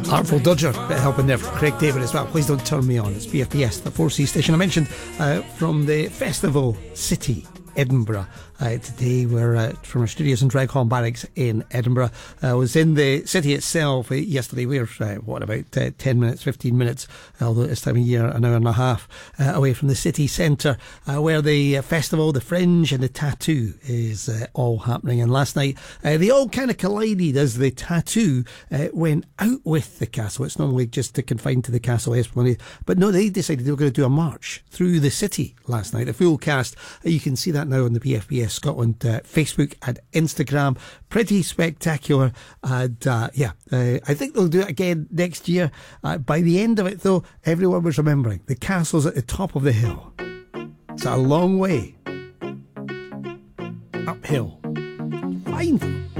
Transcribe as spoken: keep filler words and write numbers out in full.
Artful Dodger, bit of help in there from Craig David as well. Please don't turn me on. It's B F B S, the four C station I mentioned, uh, from the Festival City, Edinburgh. Uh, today we're uh, from our studios in Dreghorn Barracks in Edinburgh. I uh, was in the city itself uh, yesterday. We're uh, what about uh, ten minutes, fifteen minutes, although this time of year an hour and a half uh, away from the city centre, uh, where the uh, festival, the Fringe and the Tattoo is uh, all happening. And last night uh, they all kind of collided as the Tattoo uh, went out with the castle. It's normally just to confine to the castle esplanade, but no, they decided they were going to do a march through the city last night. The full cast, uh, you can see that now on the B F B S Scotland uh, Facebook and Instagram. Pretty spectacular, and uh, yeah, uh, I think they'll do it again next year. Uh, by the end of it, though, everyone was remembering the castle's at the top of the hill. It's a long way uphill. Fine.